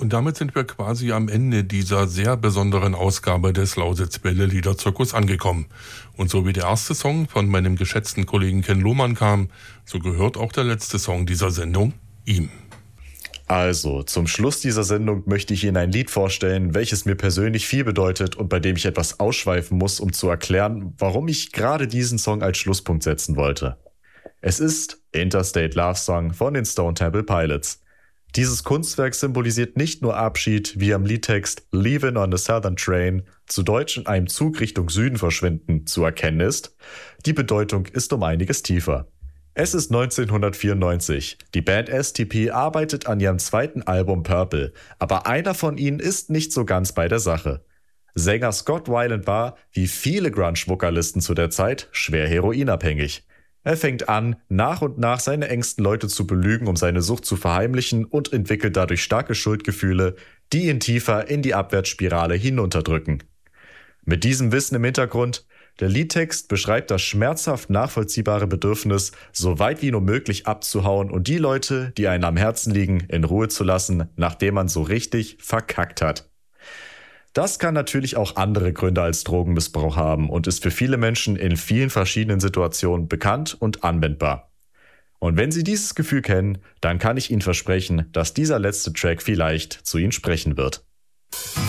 Und damit sind wir quasi am Ende dieser sehr besonderen Ausgabe des Lausitz-Welle Liederzirkus angekommen. Und so wie der erste Song von meinem geschätzten Kollegen Ken Lohmann kam, so gehört auch der letzte Song dieser Sendung ihm. Also, zum Schluss dieser Sendung möchte ich Ihnen ein Lied vorstellen, welches mir persönlich viel bedeutet und bei dem ich etwas ausschweifen muss, um zu erklären, warum ich gerade diesen Song als Schlusspunkt setzen wollte. Es ist Interstate Love Song von den Stone Temple Pilots. Dieses Kunstwerk symbolisiert nicht nur Abschied, wie am Liedtext Leaving on the Southern Train, zu Deutsch in einem Zug Richtung Süden verschwinden, zu erkennen ist. Die Bedeutung ist um einiges tiefer. Es ist 1994. Die Band STP arbeitet an ihrem zweiten Album Purple, aber einer von ihnen ist nicht so ganz bei der Sache. Sänger Scott Weiland war, wie viele Grunge-Vokalisten zu der Zeit, schwer heroinabhängig. Er fängt an, nach und nach seine engsten Leute zu belügen, um seine Sucht zu verheimlichen und entwickelt dadurch starke Schuldgefühle, die ihn tiefer in die Abwärtsspirale hinunterdrücken. Mit diesem Wissen im Hintergrund: Der Liedtext beschreibt das schmerzhaft nachvollziehbare Bedürfnis, so weit wie nur möglich abzuhauen und die Leute, die einem am Herzen liegen, in Ruhe zu lassen, nachdem man so richtig verkackt hat. Das kann natürlich auch andere Gründe als Drogenmissbrauch haben und ist für viele Menschen in vielen verschiedenen Situationen bekannt und anwendbar. Und wenn Sie dieses Gefühl kennen, dann kann ich Ihnen versprechen, dass dieser letzte Track vielleicht zu Ihnen sprechen wird.